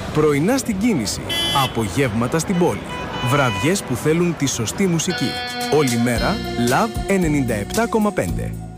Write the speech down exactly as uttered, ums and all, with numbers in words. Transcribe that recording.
Πρωινά στην κίνηση. Απογεύματα στην πόλη. Βραδιές που θέλουν τη σωστή μουσική. Όλη μέρα Love ενενήντα επτά κόμμα πέντε.